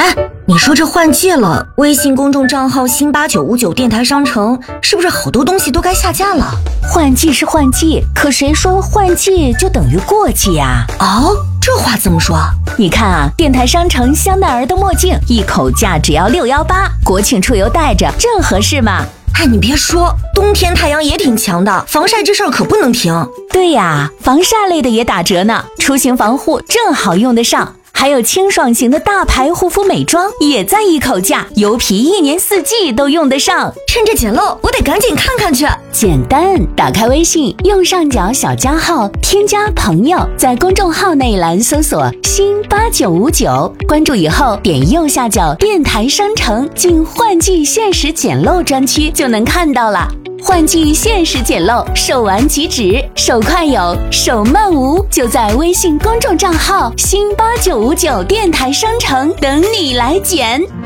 你说这换季了，微信公众账号新8959电台商城是不是好多东西都该下架了？ 换季是换季，可谁说换季就等于过季呀？ 哦，这话怎么说？ 你看啊，电台商城香奈儿的墨镜一口价只要618，国庆出游戴着正合适嘛。 你别说，冬天太阳也挺强的，防晒这事儿可不能停。 对呀，防晒类的也打折呢，出行防护正好用得上。还有清爽型的大牌护肤美妆也在一口价，油皮1年4季都用得上。 趁着捡漏，我得赶紧看看去。 简单，打开微信，右上角小加号，添加朋友，在公众号内栏搜索新8959，关注以后点右下角电台商城进换季限时捡漏专区就能看到了。换季限时捡漏，手完即止，手快有，手慢无，就在微信公众账号新8959电台商城等你来捡。